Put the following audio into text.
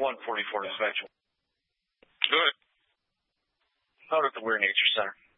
144 dispatch. Good. Out at the Weir Nature Center.